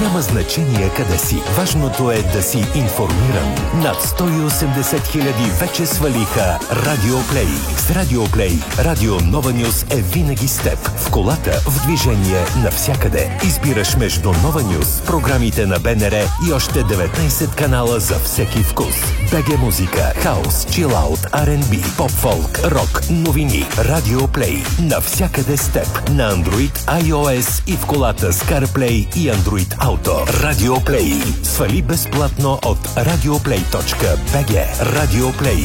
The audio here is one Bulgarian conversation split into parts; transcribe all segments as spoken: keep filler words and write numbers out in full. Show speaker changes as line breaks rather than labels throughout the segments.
Няма значение къде си. Важното е да си информиран. Над сто и осемдесет хиляди вече свалиха Радио Плей. С Радио Плей, Радио Нова Нюс е винаги с теб. В колата, в движение, навсякъде. Избираш между Нова Нюс, програмите на БНР и още деветнайсет канала за всеки вкус. БГ музика, хаус, чилаут, Ар енд Би, поп-фолк, рок, новини. Радио Плей. Навсякъде с теб. На Android, iOS и в колата с CarPlay и Android Auto. Радио Плей. Свали безплатно от радиоплей точка би джи. Радио Плей.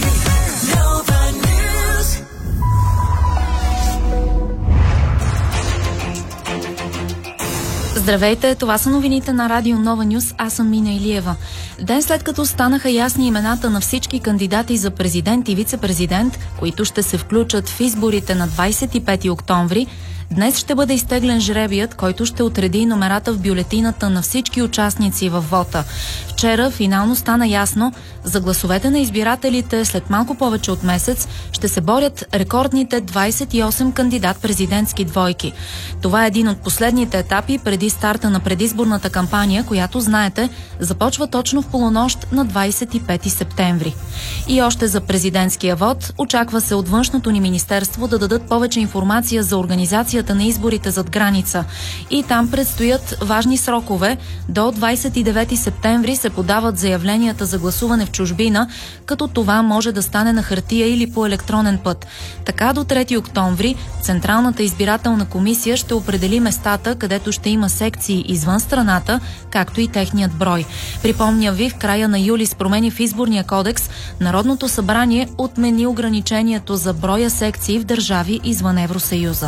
Здравейте, това са новините на Радио Нова Нюс, аз съм Мина Илиева. Ден след като станаха ясни имената на всички кандидати за президент и вице-президент, които ще се включат в изборите на двайсет и пети октомври, днес ще бъде изтеглен жребият, който ще отреди номерата в бюлетината на всички участници във вота. Вчера финално стана ясно, за гласовете на избирателите след малко повече от месец ще се борят рекордните двайсет и осем кандидат-президентски двойки. Това е един от последните етапи преди старта на предизборната кампания, която, знаете, започва точно в полунощ на двайсет и пети септември. И още за президентския вод, очаква се от външното ни министерство да дадат повече информация за организацията на изборите зад граница. И там предстоят важни срокове. До двайсет и девети септември се подават заявленията за гласуване в чужбина, като това може да стане на хартия или по електронен път. Така до трети октомври Централната избирателна комисия ще определи местата, където ще има секции извън страната, както и техният брой. Припомня ви, в края на юли с промени в изборния кодекс, Народното събрание отмени ограничението за броя секции в държави извън Евросъюза.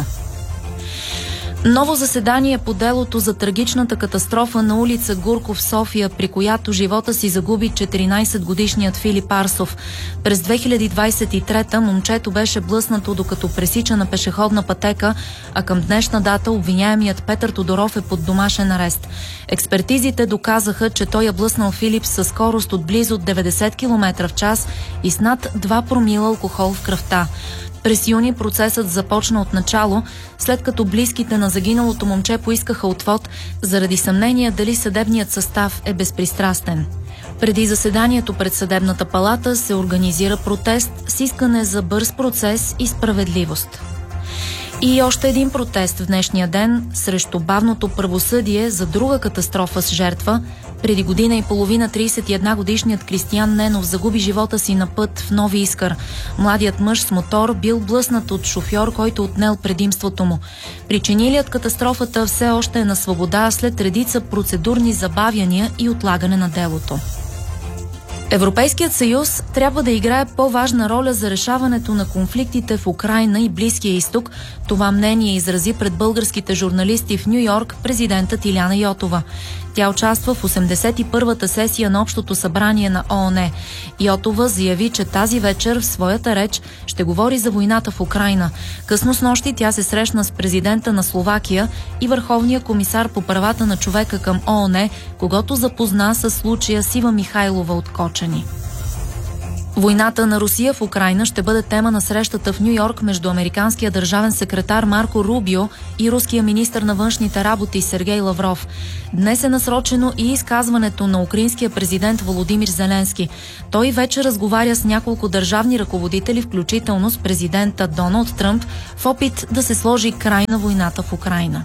Ново заседание по делото за трагичната катастрофа на улица Гурко в София, при която живота си загуби четиринайсетгодишният Филип Арсов. През две хиляди двайсет и трета момчето беше блъснато докато пресича на пешеходна пътека, а към днешна дата обвиняемият Петър Тодоров е под домашен арест. Експертизите доказаха, че той е блъснал Филип със скорост от близо деветдесет километра в час и с над два промила алкохол в кръвта. През юни процесът започна от начало, след като близките на загиналото момче поискаха отвод заради съмнение дали съдебният състав е безпристрастен. Преди заседанието пред съдебната палата се организира протест с искане за бърз процес и справедливост. И още един протест в днешния ден срещу бавното правосъдие за друга катастрофа с жертва. Преди година и половина трийсет и една годишният Кристиян Ненов загуби живота си на път в Нови Искър. Младият мъж с мотор бил блъснат от шофьор, който отнел предимството му. Причинилият катастрофата все още е на свобода след редица процедурни забавяния и отлагане на делото. Европейският съюз трябва да играе по-важна роля за решаването на конфликтите в Украйна и Близкия изток. Това мнение изрази пред българските журналисти в Ню Йорк президентът Иляна Йотова. Тя участва в осемдесет и първата сесия на Общото събрание на ООН. Йотова заяви, че тази вечер в своята реч ще говори за войната в Украйна. Късно снощи тя се срещна с президента на Словакия и върховния комисар по правата на човека към ООН, когото запозна с случая с Ива Михайлова от Кочани. Войната на Русия в Украйна ще бъде тема на срещата в Ню Йорк между американския държавен секретар Марко Рубио и руския министър на външните работи Сергей Лавров. Днес е насрочено и изказването на украинския президент Володимир Зеленски. Той вече разговаря с няколко държавни ръководители, включително с президента Доналд Тръмп, в опит да се сложи край на войната в Украйна.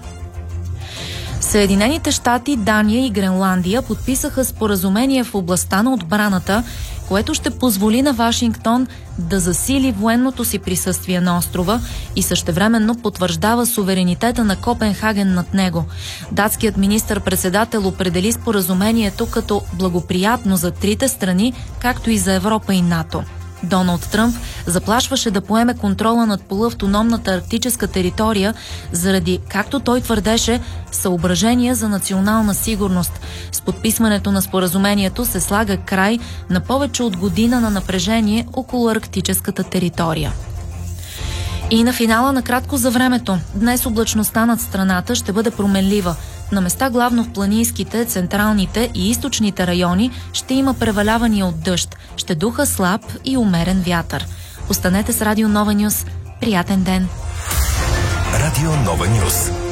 Съединените щати, Дания и Гренландия подписаха споразумение в областта на отбраната, което ще позволи на Вашингтон да засили военното си присъствие на острова и същевременно потвърждава суверенитета на Копенхаген над него. Датският министър-председател определи споразумението като благоприятно за трите страни, както и за Европа и НАТО. Доналд Тръмп заплашваше да поеме контрола над полуавтономната арктическа територия заради, както той твърдеше, съображения за национална сигурност. С подписването на споразумението се слага край на повече от година на напрежение около арктическата територия. И на финала накратко за времето. Днес облачността над страната ще бъде променлива. На места главно в планинските, централните и източните райони ще има превалявания от дъжд. Ще духа слаб и умерен вятър. Останете с Радио Нова Нюс. Приятен ден!
Радио Нова Нюс.